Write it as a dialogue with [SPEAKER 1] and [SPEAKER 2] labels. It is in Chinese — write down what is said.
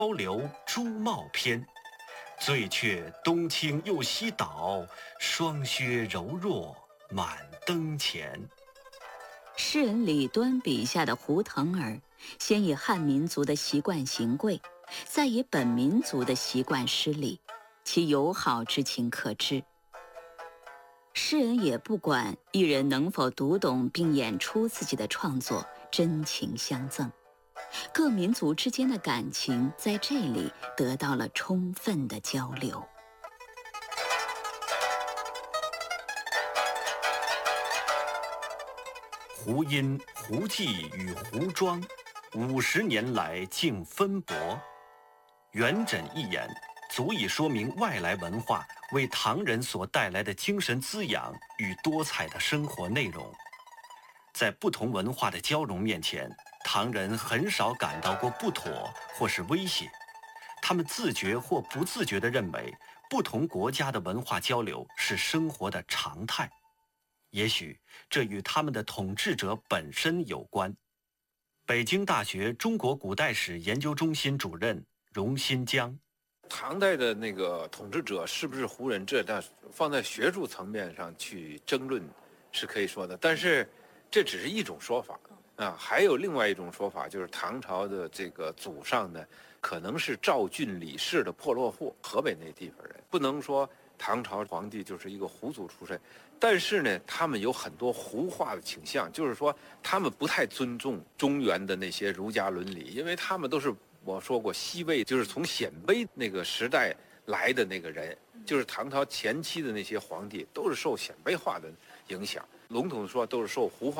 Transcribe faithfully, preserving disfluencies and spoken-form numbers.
[SPEAKER 1] 交流朱茂篇，醉却东倾又西倒，霜靴柔弱满灯前。
[SPEAKER 2] 诗人李端笔下的胡腾儿，先以汉民族的习惯行贵，再以本民族的习惯施礼，其友好之情可知。诗人也不管艺人能否读懂并演出自己的创作，真情相赠。各民族之间的感情在这里得到了充分的交流。
[SPEAKER 1] 胡因、胡记与胡庄，五十年来竟分薄。元稹一言，足以说明外来文化为唐人所带来的精神滋养与多彩的生活内容。在不同文化的交融面前，唐人很少感到过不妥或是威胁，他们自觉或不自觉地认为，不同国家的文化交流是生活的常态。也许这与他们的统治者本身有关。北京大学中国古代史研究中心主任荣新江，
[SPEAKER 3] 唐代的那个统治者是不是胡人，这但放在学术层面上去争论是可以说的，但是这只是一种说法啊。还有另外一种说法，就是唐朝的这个祖上呢，可能是赵郡李氏的破落户，河北那地方人，不能说唐朝皇帝就是一个胡族出身。但是呢，他们有很多胡化的倾向，就是说他们不太尊重中原的那些儒家伦理，因为他们都是我说过西魏，就是从鲜卑那个时代来的那个人，就是唐朝前期的那些皇帝都是受鲜卑化的影响，笼统的说都是受胡化